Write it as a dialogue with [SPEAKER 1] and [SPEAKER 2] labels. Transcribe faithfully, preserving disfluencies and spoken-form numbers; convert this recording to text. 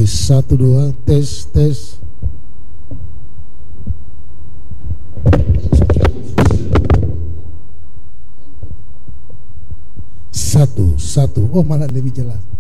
[SPEAKER 1] Tes satu dua, tes tes. Satu satu. Oh malah lebih jelas.